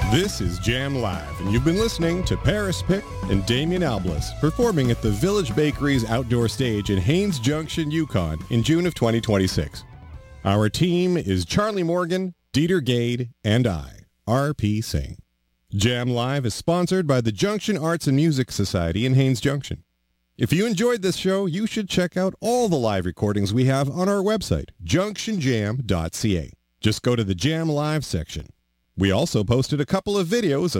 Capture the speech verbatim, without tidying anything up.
This is Jam Live, and you've been listening to Paris Pick and Damian Alblas performing at the Village Bakery's outdoor stage in Haines Junction, Yukon in June of twenty twenty-six. Our team is Charlie Morgan, Dieter Gade, and I, R P Singh. Jam Live is sponsored by the Junction Arts and Music Society in Haines Junction. If you enjoyed this show, you should check out all the live recordings we have on our website, junction jam dot c a. Just go to the Jam Live section. We also posted a couple of videos of